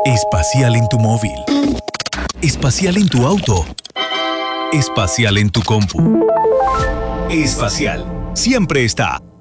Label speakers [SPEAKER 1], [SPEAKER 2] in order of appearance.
[SPEAKER 1] Espacial en tu móvil. Espacial en tu auto. Espacial en tu compu. Espacial siempre está.